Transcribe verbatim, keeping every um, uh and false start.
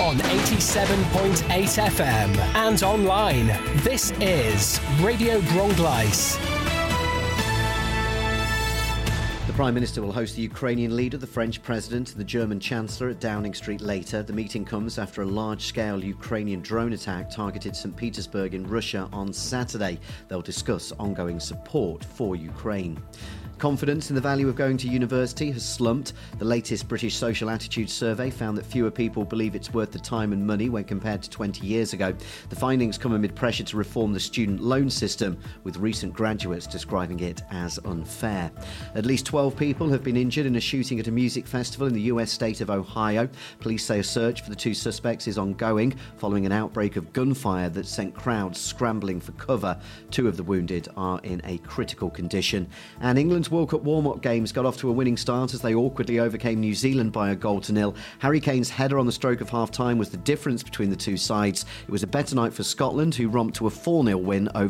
on eighty-seven point eight F M and online. This is Radio Brongleis. The Prime Minister will host the Ukrainian leader, the French President and the German Chancellor at Downing Street later. The meeting comes after a large-scale Ukrainian drone attack targeted Saint Petersburg in Russia on Saturday. They'll discuss ongoing support for Ukraine. Confidence in the value of going to university has slumped. The latest British Social Attitude Survey found that fewer people believe it's worth the time and money when compared to twenty years ago. The findings come amid pressure to reform the student loan system, with recent graduates describing it as unfair. At least twelve people have been injured in a shooting at a music festival in the U S state of Ohio. Police say a search for the two suspects is ongoing following an outbreak of gunfire that sent crowds scrambling for cover. Two of the wounded are in a critical condition. And England's World Cup warm-up games got off to a winning start as they awkwardly overcame New Zealand by a goal to nil. Harry Kane's header on the stroke of half-time was the difference between the two sides. It was a better night for Scotland, who romped to a four nil win over